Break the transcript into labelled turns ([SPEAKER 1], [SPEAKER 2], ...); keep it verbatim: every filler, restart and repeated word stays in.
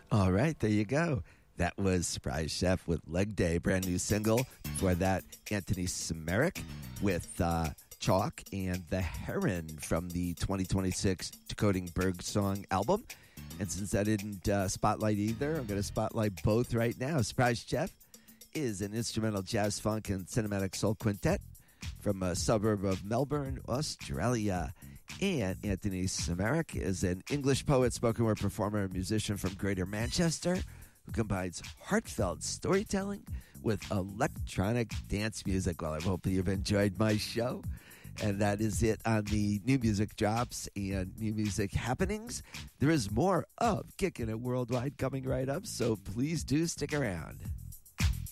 [SPEAKER 1] All right, there you go. That was Surprise Chef with Leg Day, brand new single. Before that, Anthony Samaric with uh, Chalk and The Heron from the twenty twenty-six Decoding Birdsong album. And since I didn't uh, spotlight either, I'm going to spotlight both right now. Surprise Chef is an instrumental jazz, funk, and cinematic soul quintet from a suburb of Melbourne, Australia. And Anthony Samaric is an English poet, spoken word performer, and musician from Greater Manchester who combines heartfelt storytelling with electronic dance music. Well, I hope you've enjoyed my show. And that is it on the new music drops and new music happenings. There is more of Kicking It Worldwide coming right up, so please do stick around.